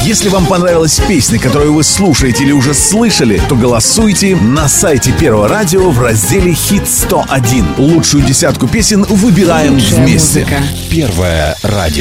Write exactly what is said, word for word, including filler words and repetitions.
Если вам понравилась песня, которую вы слушаете или уже слышали, то голосуйте на сайте Первого радио в разделе «Хит сто один». Лучшую десятку песен выбираем Лучшая вместе. музыка. Первое радио.